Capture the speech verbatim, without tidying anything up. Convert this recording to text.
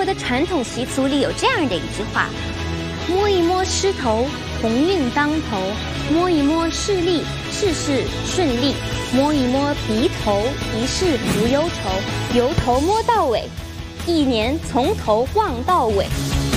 的传统习俗里有这样的一句话：摸一摸狮头，鸿运当头；摸一摸势利，事事顺利；摸一摸鼻头，一世无忧愁；由头摸到尾，一年从头望到尾。